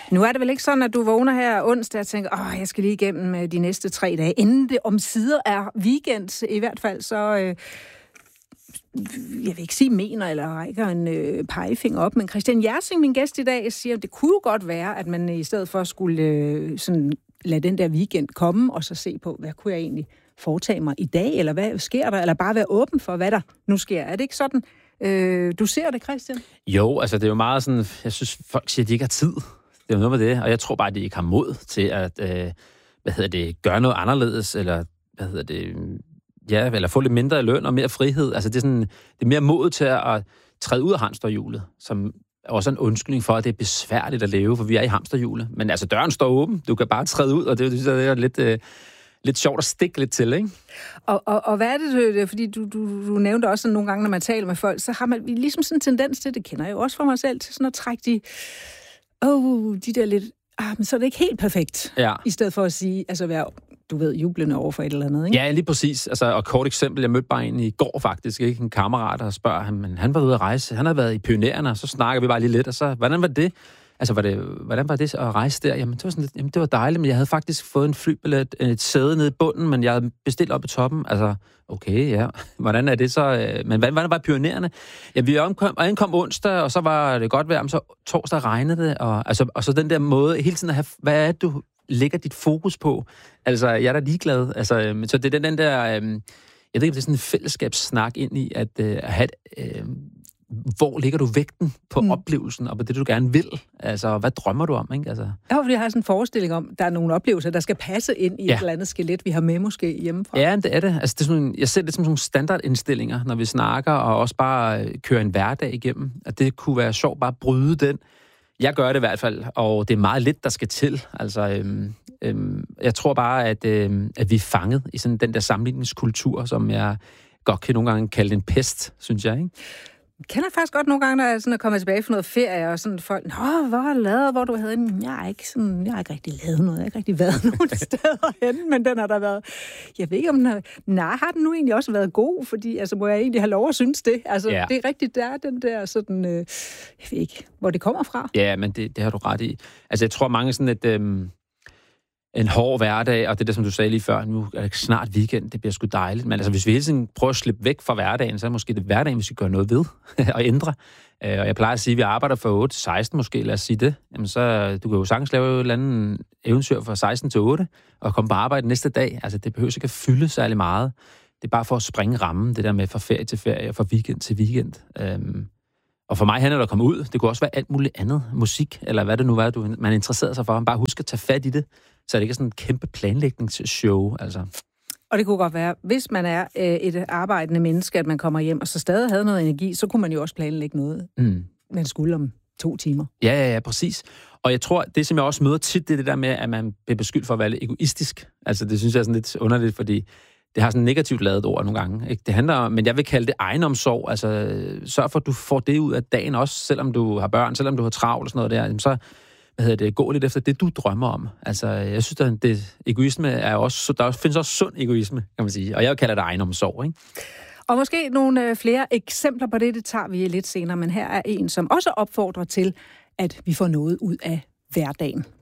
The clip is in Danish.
Nu er det vel ikke sådan, at du vågner her onsdag og tænker, jeg skal lige igennem de næste 3 dage, inden det omsider er weekend. I hvert fald så, jeg vil ikke sige mener eller rækker en pegefinger op, men Christian Jersing, min gæst i dag, siger, at det kunne jo godt være, at man i stedet for skulle sådan lade den der weekend komme, og så se på, hvad kunne jeg egentlig foretage mig i dag, eller hvad sker der, eller bare være åben for, hvad der nu sker. Er det ikke sådan, du ser det, Christian? Jo, altså det er jo meget sådan, jeg synes, folk siger, at de ikke har tid. Det er jo noget med det, og jeg tror bare, at de ikke har mod til at, gøre noget anderledes, eller, eller få lidt mindre løn og mere frihed. Altså det er sådan, det er mere mod til at træde ud af hamsterhjulet, som også en undskyldning for, at det er besværligt at leve, for vi er i hamsterhjulet. Men altså, døren står åben. Du kan bare træde ud, og det er lidt sjovt at stikke lidt til, ikke? Og hvad er det, fordi du nævnte også sådan nogle gange, når man taler med folk, så har man ligesom sådan en tendens til, det kender jeg jo også fra mig selv, til sådan at trække de der lidt, men så er det ikke helt perfekt. Ja. I stedet for at sige, altså være, du ved, jublende over for et eller andet, ikke? Ja, lige præcis. Altså, og kort eksempel, jeg mødte bare en i går faktisk, ikke? En kammerat, der spørger ham, men han var ude at rejse, han havde været i Pionerne, og så snakker vi bare lige lidt, og så, hvordan var det? Altså, hvordan var det at rejse der? Jamen, det var sådan lidt, det var dejligt, men jeg havde faktisk fået en flybillet, et sæde nede i bunden, men jeg havde bestilt op i toppen. Altså, okay, ja. Hvordan er det så? Men hvordan var Pionerne? Ja, vi ankom onsdag, og så var det godt vejr, men så torsdag regnede det, og så den der måde, hele tiden at have, hvad er det, du lægger dit fokus på? Altså, jeg er da ligeglad. Altså, så det er den der, jeg ved ikke, det er sådan en fællesskabssnak ind i, at have hvor ligger du vægten på oplevelsen, og på det, du gerne vil? Altså, hvad drømmer du om, ikke? Altså. Ja, fordi jeg har sådan en forestilling om, der er nogle oplevelser, der skal passe ind i et eller andet skelet, vi har med måske hjemmefra. Ja, det er det. Altså, det er sådan, jeg ser det som nogle standardindstillinger, når vi snakker, og også bare kører en hverdag igennem. At det kunne være sjovt bare at bryde den. Jeg gør det i hvert fald, og det er meget lidt, der skal til. Altså, jeg tror bare, at vi er fanget i sådan den der sammenligningskultur, som jeg godt kan nogle gange kalde en pest, synes jeg, ikke? Jeg kender faktisk godt nogle gange, når jeg sådan er kommet tilbage fra noget ferie, og sådan folk, hvor har du lavet, hvor du havde en... Jeg har ikke rigtig lavet noget, jeg har ikke rigtig været nogen steder hen, men den har der været... Jeg ved ikke, om den har... Nej, har den nu egentlig også været god, fordi altså, må jeg egentlig have lov at synes det? Altså, Det er rigtigt, der er den der sådan... jeg ved ikke, hvor det kommer fra. Ja, men det har du ret i. Altså, jeg tror mange sådan et... en hård hverdag, og det der, som du sagde lige før, nu er det snart weekend, det bliver sgu dejligt, men altså, hvis vi hele tiden prøver at slippe væk fra hverdagen, så er måske det hverdagen, vi skal gøre noget ved og ændre. Og jeg plejer at sige, at vi arbejder fra 8 til 16 måske, lad os sige det. Jamen så, du kan jo sagtens lave et eller andet eventyr fra 16 til 8, og komme på arbejde næste dag. Altså, det behøver ikke at fylde særlig meget. Det er bare for at springe rammen, det der med fra ferie til ferie, og fra weekend til weekend. Og for mig handler det at komme ud. Det kunne også være alt muligt andet. Musik, eller hvad det nu var, man interesserer sig for. Man bare husk at tage fat i det, så det ikke er sådan en kæmpe planlægningsshow. Altså. Og det kunne godt være, hvis man er et arbejdende menneske, at man kommer hjem, og så stadig havde noget energi, så kunne man jo også planlægge noget, man skulle om 2 timer. Ja, præcis. Og jeg tror, det som jeg også møder tit, det er det der med, at man bliver beskyldt for at være lidt egoistisk. Altså det synes jeg er sådan lidt underligt, fordi det har sådan et negativt ladet ord nogle gange. Ikke? Det handler om, men jeg vil kalde det egenomsorg. Altså sørg for, at du får det ud af dagen også, selvom du har børn, selvom du har travlt og sådan noget der. Så gå lidt efter det, du drømmer om. Altså, jeg synes, at det egoisme er også... Der findes også sund egoisme, kan man sige. Og jeg kalder det egenomsorg, ikke? Og måske nogle flere eksempler på det tager vi lidt senere. Men her er en, som også opfordrer til, at vi får noget ud af hverdagen.